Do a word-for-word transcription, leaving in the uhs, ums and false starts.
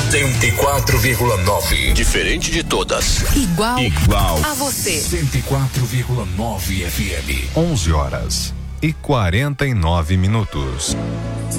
cento e quatro vírgula nove. Diferente de todas. Igual. Igual. A você. cento e quatro vírgula nove F M. onze horas e quarenta e nove minutos.